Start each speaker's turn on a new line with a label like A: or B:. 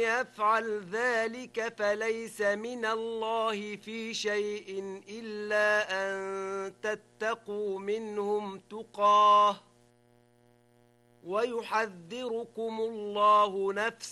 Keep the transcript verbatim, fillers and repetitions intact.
A: يفعل ذلك فليس من الله في شيء إلا أن تتقوا منهم تقاه ويحذركم الله نفسه